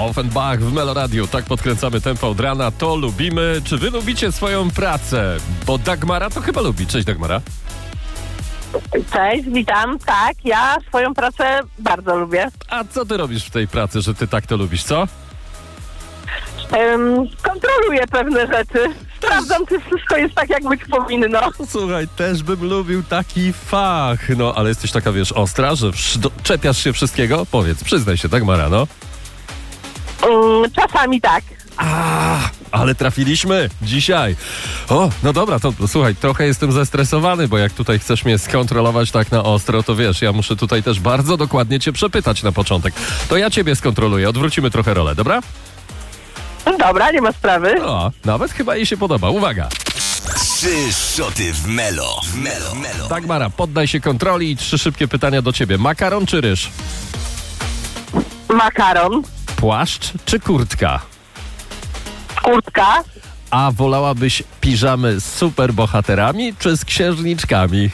Offenbach w Melo Radio. Tak podkręcamy tempo od rana. To lubimy. Czy wy lubicie swoją pracę? Bo Dagmara to chyba lubi. Cześć, Dagmara. Cześć, witam. Tak, ja swoją pracę bardzo lubię. A co ty robisz w tej pracy, że ty tak to lubisz, co? Kontroluję pewne rzeczy. Sprawdzam, czy wszystko jest tak, jak być powinno. Słuchaj, też bym lubił taki fach. No, ale jesteś taka, wiesz, ostra, że czepiasz się wszystkiego? Powiedz, przyznaj się, Dagmara, no. Czasami tak. Ale trafiliśmy dzisiaj. O, no dobra, to słuchaj, trochę jestem zestresowany, bo jak tutaj chcesz mnie skontrolować tak na ostro, to wiesz, ja muszę tutaj też bardzo dokładnie cię przepytać na początek. To ja ciebie skontroluję, odwrócimy trochę rolę, dobra? Dobra, nie ma sprawy. O, nawet chyba jej się podoba. Uwaga! 3 szoty w Melo. Melo. Dagmara, poddaj się kontroli i 3 szybkie pytania do ciebie. Makaron czy ryż? Makaron, Płaszcz czy kurtka? kurtka, A wolałabyś piżamy z superbohaterami czy z księżniczkami?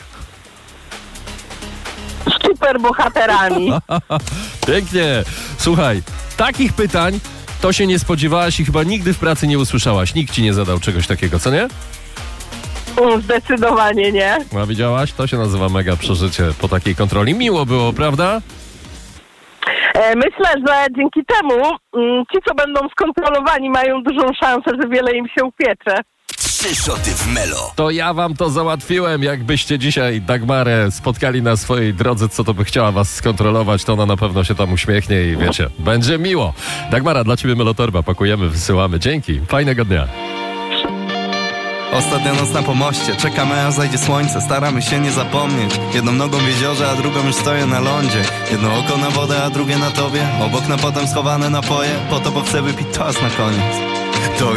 z superbohaterami. Pięknie. Słuchaj, takich pytań to się nie spodziewałaś i chyba nigdy w pracy nie usłyszałaś. Nikt ci nie zadał czegoś takiego, co nie? Zdecydowanie nie. A widziałaś? To się nazywa mega przeżycie po takiej kontroli. Miło było, prawda? Myślę, że dzięki temu ci, co będą skontrolowani, mają dużą szansę, że wiele im się upiecze. 3 szoty w Melo. To ja wam to załatwiłem. Jakbyście dzisiaj Dagmarę spotkali na swojej drodze, co to by chciała was skontrolować, to ona na pewno się tam uśmiechnie i wiecie, będzie miło. Dagmara, dla ciebie Melotorba. Pakujemy, wysyłamy. Dzięki. Fajnego dnia. Ostatnia noc na pomoście, czekamy aż zajdzie słońce. Staramy się nie zapomnieć. Jedną nogą w jeziorze, a drugą już stoję na lądzie. Jedno oko na wodę, a drugie na tobie. Obok na potem schowane napoje. Po to, bo chcę wypić czas na koniec. To